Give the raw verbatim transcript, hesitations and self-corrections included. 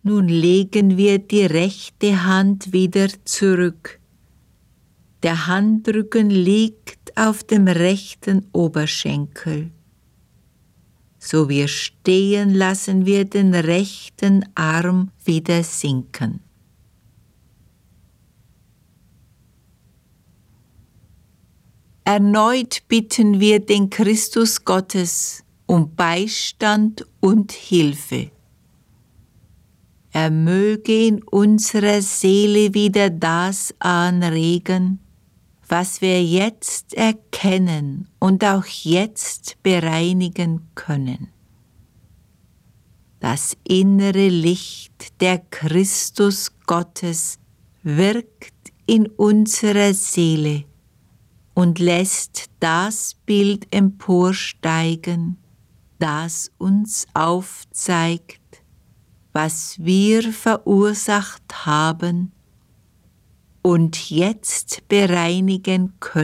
Nun legen wir die rechte Hand wieder zurück. Der Handrücken liegt auf dem rechten Oberschenkel. So wir stehen, lassen wir den rechten Arm wieder sinken. Erneut bitten wir den Christus Gottes um Beistand und Hilfe. Er möge in unserer Seele wieder das anregen, was wir jetzt erkennen und auch jetzt bereinigen können. Das innere Licht der Christus Gottes wirkt in unserer Seele und lässt das Bild emporsteigen, das uns aufzeigt, was wir verursacht haben und jetzt bereinigen können.